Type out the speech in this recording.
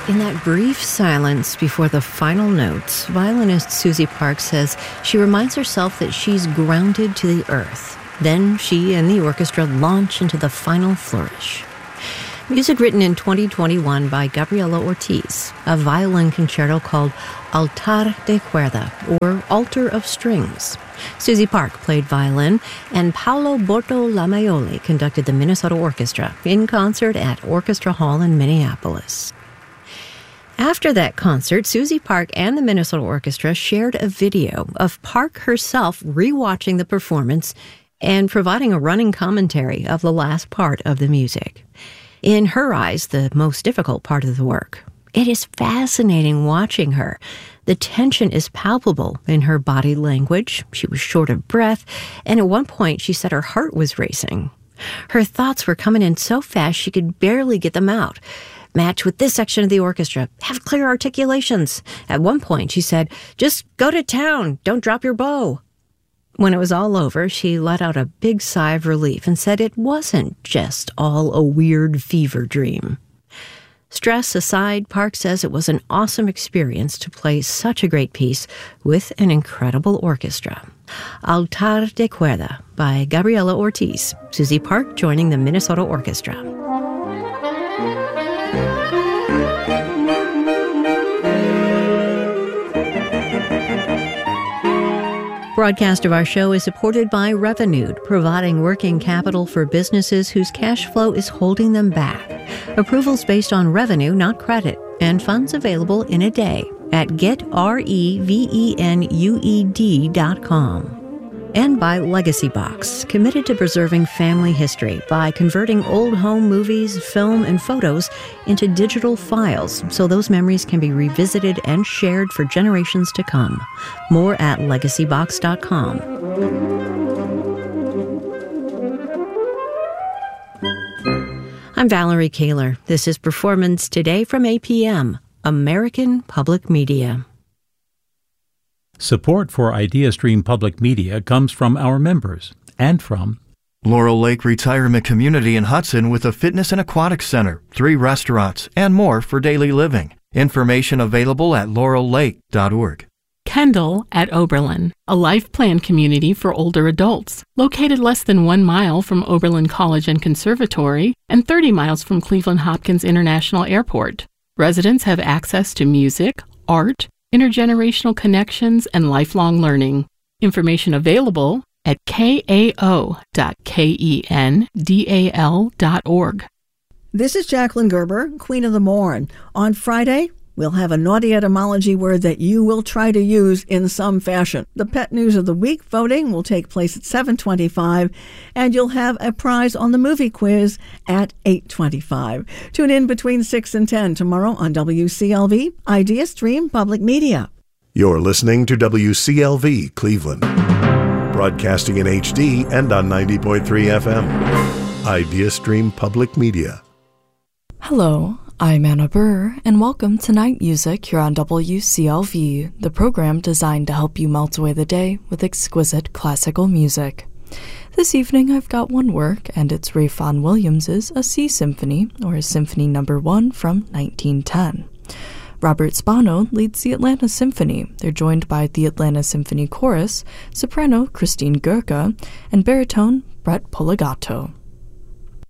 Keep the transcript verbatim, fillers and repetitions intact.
In that brief silence before the final notes, violinist Susie Park says she reminds herself that she's grounded to the earth. Then she and the orchestra launch into the final flourish. Music written in twenty twenty-one by Gabriela Ortiz, a violin concerto called Altar de Cuerda, or Altar of Strings. Susie Park played violin, and Paolo Bortolomaioli conducted the Minnesota Orchestra in concert at Orchestra Hall in Minneapolis. After that concert, Susie Park and the Minnesota Orchestra shared a video of Park herself rewatching the performance and providing a running commentary of the last part of the music. In her eyes, the most difficult part of the work. It is fascinating watching her. The tension is palpable in her body language. She was short of breath, and at one point she said her heart was racing. Her thoughts were coming in so fast she could barely get them out. Match with this section of the orchestra. Have clear articulations. At one point, she said, "Just go to town. Don't drop your bow." When it was all over, she let out a big sigh of relief and said it wasn't just all a weird fever dream. Stress aside, Park says it was an awesome experience to play such a great piece with an incredible orchestra. Altar de Cuerda by Gabriela Ortiz. Susie Park joining the Minnesota Orchestra. Broadcast of our show is supported by Revenued, providing working capital for businesses whose cash flow is holding them back. Approvals based on revenue, not credit, and funds available in a day at get revenued dot com. And by Legacy Box, committed to preserving family history by converting old home movies, film, and photos into digital files so those memories can be revisited and shared for generations to come. More at legacy box dot com. I'm Valerie Kaler. This is Performance Today from A P M, American Public Media. Support for IdeaStream Public Media comes from our members and from Laurel Lake Retirement Community in Hudson with a fitness and aquatic center, three restaurants, and more for daily living. Information available at laurel lake dot org. Kendall at Oberlin, a life plan community for older adults, located less than one mile from Oberlin College and Conservatory and thirty miles from Cleveland Hopkins International Airport. Residents have access to music, art, intergenerational connections, and lifelong learning. Information available at k a o dot kendal dot org. This is Jacqueline Gerber, Queen of the Morn. On Friday, we'll have a naughty etymology word that you will try to use in some fashion. The Pet News of the Week voting will take place at seven twenty-five, and you'll have a prize on the movie quiz at eight twenty-five. Tune in between six and ten tomorrow on W C L V, IdeaStream Public Media. You're listening to W C L V Cleveland, broadcasting in H D and on ninety point three F M. IdeaStream Public Media. Hello. I'm Anna Burr, and welcome to Night Music here on W C L V, the program designed to help you melt away the day with exquisite classical music. This evening I've got one work, and it's Ralph Vaughan Williams' A Sea Symphony, or Symphony Number one from nineteen ten. Robert Spano leads the Atlanta Symphony. They're joined by the Atlanta Symphony Chorus, soprano Christine Gurka, and baritone Brett Poligato.